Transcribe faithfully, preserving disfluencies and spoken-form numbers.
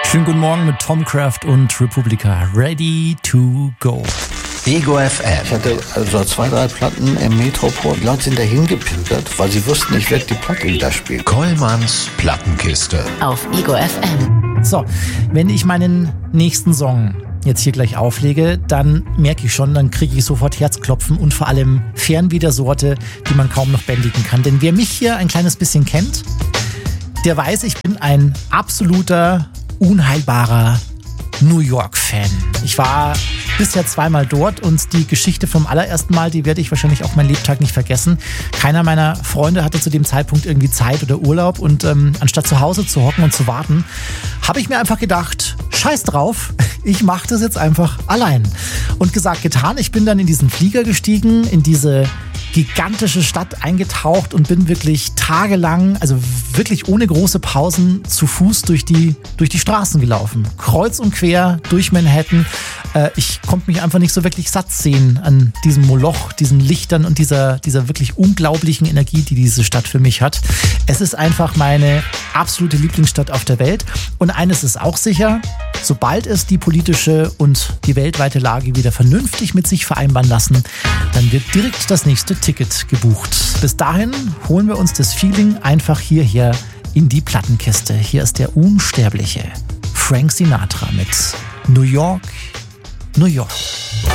Schönen guten Morgen mit Tom Kraft und Republica. Ready to go. Ego F M. Ich hatte also zwei, drei Platten im Metropol. Die Leute sind dahin gepimpert, weil sie wussten, ich werde die Platte wieder spielen. Kollmanns Plattenkiste. Auf Ego F M. So, wenn ich meinen nächsten Song jetzt hier gleich auflege, dann merke ich schon, dann kriege ich sofort Herzklopfen und vor allem Fernweh der Sorte, die man kaum noch bändigen kann. Denn wer mich hier ein kleines bisschen kennt, der weiß, ich bin ein absoluter, unheilbarer New York-Fan. Ich war bisher zweimal dort und die Geschichte vom allerersten Mal, die werde ich wahrscheinlich auch mein Lebtag nicht vergessen. Keiner meiner Freunde hatte zu dem Zeitpunkt irgendwie Zeit oder Urlaub und ähm, anstatt zu Hause zu hocken und zu warten, habe ich mir einfach gedacht, scheiß drauf, ich mache das jetzt einfach allein. Und gesagt, getan, ich bin dann in diesen Flieger gestiegen, in diese gigantische Stadt eingetaucht und bin wirklich tagelang, also wirklich ohne große Pausen, zu Fuß durch die, durch die Straßen gelaufen. Kreuz und quer durch Manhattan. Äh, ich konnte mich einfach nicht so wirklich satt sehen an diesem Moloch, diesen Lichtern und dieser, dieser wirklich unglaublichen Energie, die diese Stadt für mich hat. Es ist einfach meine absolute Lieblingsstadt auf der Welt. Und eines ist auch sicher, sobald es die politische und die weltweite Lage wieder vernünftig mit sich vereinbaren lassen, dann wird direkt das nächste Ticket gebucht. Bis dahin holen wir uns das Feeling einfach hierher in die Plattenkiste. Hier ist der unsterbliche Frank Sinatra mit New York, New York.